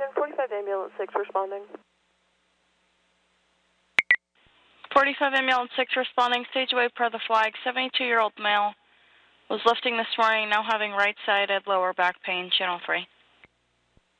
Agent 45 Ambulance 6 responding. 45 Ambulance 6 responding, stage away per the flag, 72-year-old male was lifting this morning, now having right-sided lower back pain, channel 3.